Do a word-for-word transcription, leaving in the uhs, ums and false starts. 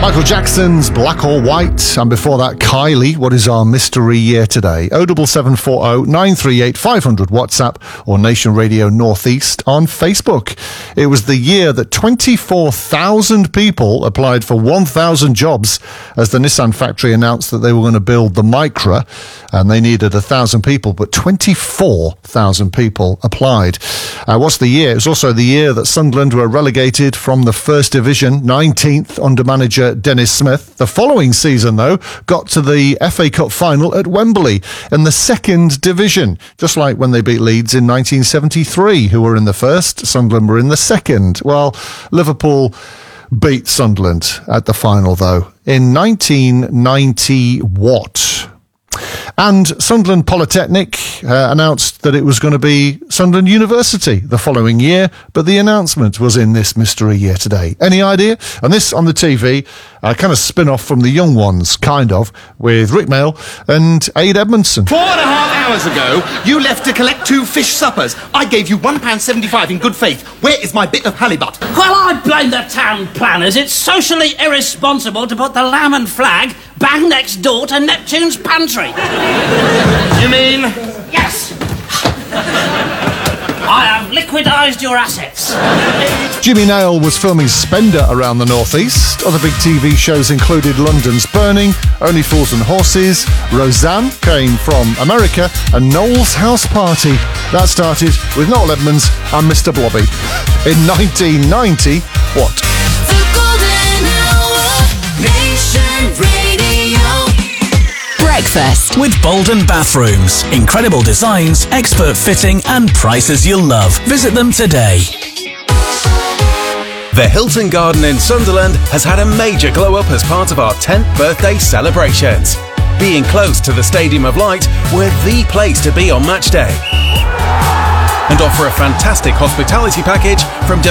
Michael Jackson's Black or White, and before that, Kylie, What is Our Mystery Year Today? oh double seven four oh nine three eight five hundred WhatsApp or Nation Radio Northeast on Facebook. It was the year that twenty-four thousand people applied for one thousand jobs as the Nissan factory announced that they were going to build the Micra, and they needed one thousand people, but twenty-four thousand people applied. Uh, what's the year? It was also the year that Sunderland were relegated from the First Division, nineteenth under manager Dennis Smith. The following season, though, got to the F A Cup final at Wembley in the Second Division, just like when they beat Leeds in nineteen seventy-three, who were in the first, Sunderland were in the second. Well, Liverpool beat Sunderland at the final, though, in nineteen ninety what? And Sunderland Polytechnic uh, announced that it was going to be Sunderland University the following year, but the announcement was in this mystery year today. Any idea? And this on the T V, a kind of spin-off from The Young Ones, kind of, with Rick Mail and Aid Edmondson. Four and a half hours ago, you left to collect two fish suppers. I gave you one pound seventy-five in good faith. Where is my bit of halibut? Well, I blame the town planners. It's socially irresponsible to put the lamb and flag bang next door to Neptune's pantry. You mean? Yes. I have liquidised your assets. Jimmy Nail was filming Spender around the northeast. Other big T V shows included London's Burning, Only Fools and Horses, Roseanne came from America, and Noel's House Party. That started with Noel Edmonds and Mister Blobby. In nineteen ninety, what? The Golden Hour, Nation Radio. Breakfast with Bolden Bathrooms. Incredible designs, expert fitting and prices you'll love. Visit them today. The Hilton Garden in Sunderland has had a major glow up as part of our tenth birthday celebrations. Being close to the Stadium of Light, we're the place to be on match day. And offer a fantastic hospitality package from